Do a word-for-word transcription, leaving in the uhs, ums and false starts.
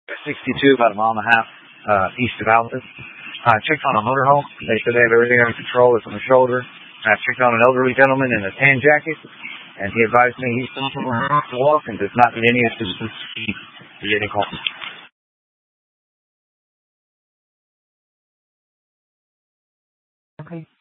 sixty-two, about a mile and a half uh, east of Alton. I uh, checked on a motorhome. They said they have everything under control. It's on the shoulder. I checked on an elderly gentleman in a tan jacket, and he advised me he's still to walk and does not need any assistance. He didn't call. Okay.